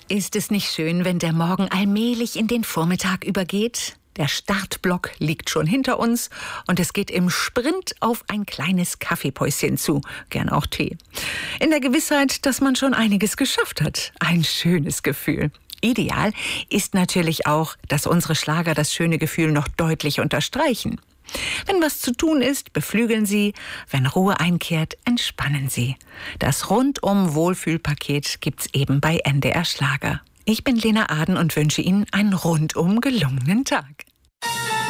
Ist es nicht schön, wenn der Morgen allmählich in den Vormittag übergeht? Der Startblock liegt schon hinter uns und es geht im Sprint auf ein kleines Kaffeepäuschen zu, gern auch Tee. In der Gewissheit, dass man schon einiges geschafft hat. Ein schönes Gefühl. Ideal ist natürlich auch, dass unsere Schlager das schöne Gefühl noch deutlich unterstreichen. Wenn was zu tun ist, beflügeln Sie. Wenn Ruhe einkehrt, entspannen Sie. Das Rundum-Wohlfühlpaket gibt's eben bei NDR Schlager. Ich bin Lena Aden und wünsche Ihnen einen rundum gelungenen Tag.